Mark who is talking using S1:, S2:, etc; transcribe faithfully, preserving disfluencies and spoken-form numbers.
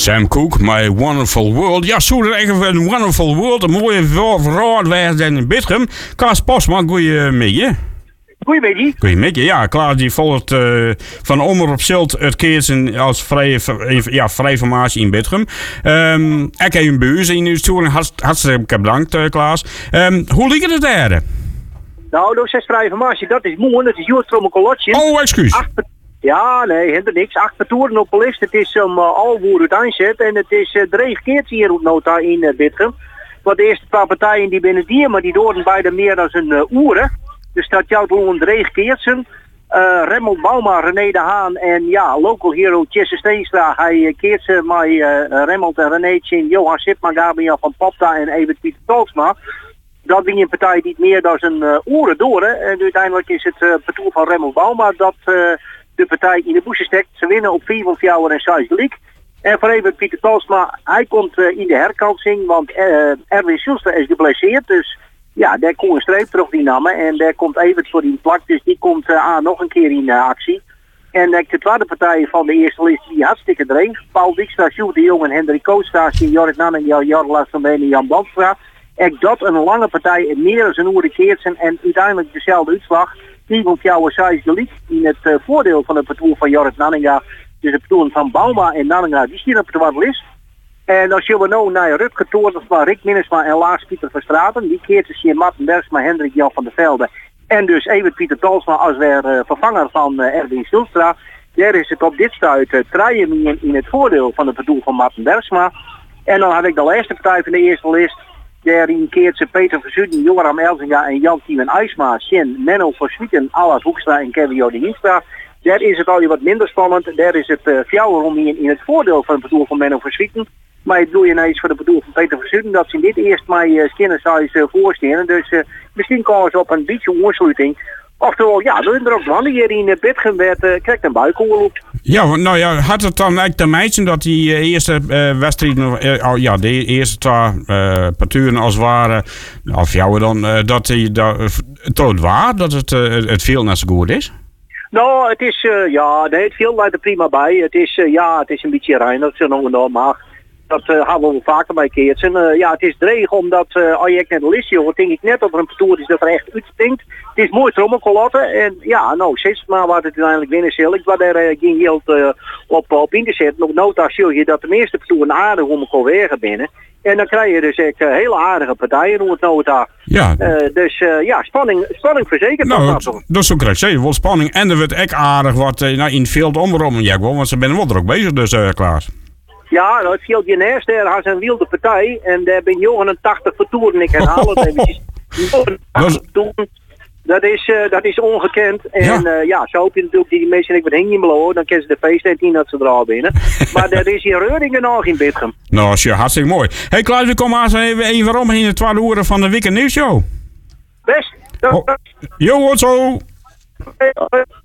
S1: Sam Cooke, My Wonderful World. Ja, zo er echt een Wonderful World. Een mooie verhaal waar in Bitrum. Klaas Posma, goeiemiddag.
S2: Goeiemiddag.
S1: Goeiemiddag, ja. Klaas die volgt uh, van Omroep Zilt het Keersen als vrije, ja, vrije formatie in Bitrum. Um, ik heb een buur in uw stoel. Hartstikke bedankt, uh, Klaas. Um, hoe liep het daar?
S2: Nou, dat is vrije formatie. Dat is mooi. Dat is Joert Kolotje.
S1: Oh, excuus.
S2: Acht, ja, nee, helemaal niks. Acht patoeren op de list. Het is om uh, Alwoer uit aanzet. En het is uh, drie keer hier op nota in uh, Bitrum. Want de eerste paar partijen die binnen die, maar die doorden beide meer dan een uh, oeren. Dus dat jouw gewoon drie keertsen. Uh, Remmel Bauma, René de Haan en ja, local hero Jesse Steenstra. Hij uh, keert ze met uh, Remmel en René Tjin, Johan Sipma, Gabriel van Popta en Evert Pieter Tolksma. Dat ben je een partij die meer dan een uh, oren door. Hè. En uiteindelijk is het uh, partoer van Remmel Bauma dat uh, de partij in de boezen stekt. Ze winnen op vier van Fjouwer en zes gelijk. En voor Evert Pieter Tolksma, hij komt uh, in de herkansing, want uh, Erwin Schulster is geblesseerd. Dus ja, daar komt een streep terug die namen en daar komt Evert voor die plak. Dus die komt uh, aan nog een keer in uh, actie. En uh, de tweede partij van de eerste lijst die hartstikke dreig. Paul Dijkstra, Sjoerd de Jong en Hendrik Koostra, Jorrit Nanning, Jan Lars van Benen en Jan Banstra. En dat een lange partij, meer dan een oer keertsen en uiteindelijk dezelfde uitslag. Die van Fjouwer Sais de Liek in het uh, voordeel van het parcours van Jorrit Nanninga. Dus het parcours van Bauma en Nanninga, die zien op de tweede lijst. En als je we nou naar Rutger Toornsma, Rick Minnesma en Lars Pieter Verstraten, die keert zich hier Martin Bergsma, Hendrik Jan van der Velde en dus Evert Pieter Tolsma als weer uh, vervanger van uh, Erwin Schulstra. Daar is het op dit stuit uh, treien in, in het voordeel van het parcours van Martin Bergsma. En dan had ik de laatste partij van de eerste lijst. Daarin keert ze Peter Verzuiden, Joram Elzinga en Jan-Tiemen IJsma, Sjen, Menno Verswieten, Allard Hoekstra en Kevin Jodinginstra. Daar is het al wat minder spannend. Daar is het uh, Fjouwer in, in het voordeel van het parcours van Menno Verswieten. Maar het doe je ineens voor de bedoel van Peter Verzuiden dat ze in dit eerst maar uh, Skinnersize uh, voorstellen. Dus uh, misschien komen ze op een beetje oorsluiting. Oftewel, ja, door er ook mannen hier in uh, Bitgen werd, uh, krijgt een buikoorloop.
S1: Ja, nou ja, had het dan eigenlijk te meisje dat die uh, eerste uh, wedstrijden, uh, oh, ja, de eerste twee uh, parturen als het ware, of jou dan, uh, dat die dat, uh, tot waar, dat het, uh, het veel net zo goed is?
S2: Nou, het is, uh, ja, nee, het viel lijkt er prima bij. Het is, uh, ja, het is een beetje rein, dat is nog normaal. Dat uh, gaan we wel vaker bij keertsen. Uh, ja, het is dreig omdat uh, als je naar de listje hoort, denk ik net dat er een parcours is dat er echt uitspringt. Het is mooi trommelkolotte en ja, nou, steeds maar wat het uiteindelijk winnen zal. Ik was daar uh, geen geld uh, op, op in te zetten. Nog nota zie je dat de meeste parcours een aardig om elkaar wegen binnen. En dan krijg je dus echt uh, hele aardige partijen hoe het nota.
S1: Ja.
S2: Uh, dus uh, ja, spanning, spanning verzekerd.
S1: Nou, dat, dat, dat is ook correct. Zeker wel spanning en er wordt echt aardig wat uh, nou, in het veld omrom. Ja, want ze zijn wel er ook bezig, dus uh, Klaas.
S2: Ja, nou, het viel je naast, daar had een wilde partij en daar ben negenentachtig vertoeren. Ik herhaal het eventjes. Dat is, uh, dat is ongekend. En ja, uh, ja zo hoop je natuurlijk die mensen ik wat heen beloven. Dan kennen ze de feest niet dat ze er al binnen. Maar er is hier Reuringen nog in Bitgem.
S1: Nou, is ja hartstikke mooi. Hé hey, Klaas, we komen aan even, even om in de tweede uur van de Weekend Nieuws Show.
S2: Best.
S1: Oh. Jo, wat zo.